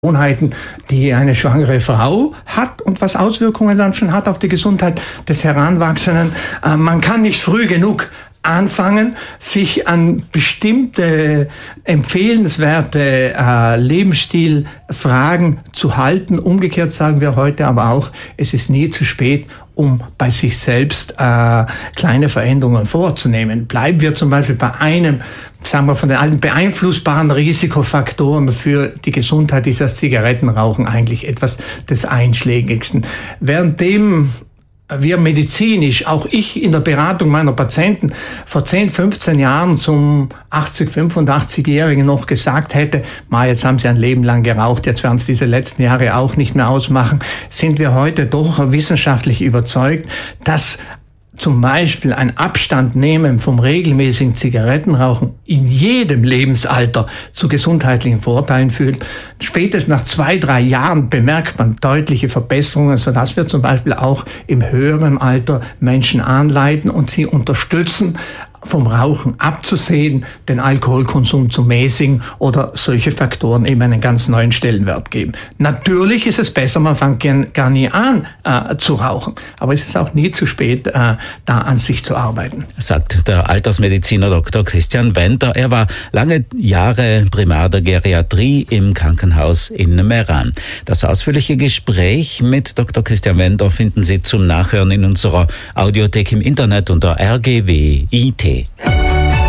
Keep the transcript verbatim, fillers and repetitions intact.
Gewohnheiten, die eine schwangere Frau hat und was Auswirkungen dann schon hat auf die Gesundheit des Heranwachsenden. Äh, man kann nicht früh genug anfangen, sich an bestimmte empfehlenswerte äh, Lebensstilfragen zu halten. Umgekehrt sagen wir heute aber auch, es ist nie zu spät, um bei sich selbst äh, kleine Veränderungen vorzunehmen. Bleiben wir zum Beispiel bei einem, sagen wir, von den allen beeinflussbaren Risikofaktoren für die Gesundheit ist das Zigarettenrauchen eigentlich etwas des Einschlägigsten. Währenddem wir medizinisch, auch ich in der Beratung meiner Patienten vor zehn, fünfzehn Jahren zum achtzig, fünfundachtzig-Jährigen noch gesagt hätte, ma, jetzt haben sie ein Leben lang geraucht, jetzt werden es diese letzten Jahre auch nicht mehr ausmachen, sind wir heute doch wissenschaftlich überzeugt, dass zum Beispiel ein Abstand nehmen vom regelmäßigen Zigarettenrauchen in jedem Lebensalter zu gesundheitlichen Vorteilen führt. Spätestens nach zwei, drei Jahren bemerkt man deutliche Verbesserungen, sodass wir zum Beispiel auch im höheren Alter Menschen anleiten und sie unterstützen, vom Rauchen abzusehen, den Alkoholkonsum zu mäßigen oder solche Faktoren eben einen ganz neuen Stellenwert geben. Natürlich ist es besser, man fängt gar nie an äh, zu rauchen, aber es ist auch nie zu spät, äh, da an sich zu arbeiten. Sagt der Altersmediziner Doktor Christian Wender. Er war lange Jahre Primar der Geriatrie im Krankenhaus in Meran. Das ausführliche Gespräch mit Doktor Christian Wender finden Sie zum Nachhören in unserer Audiothek im Internet unter R G W I T.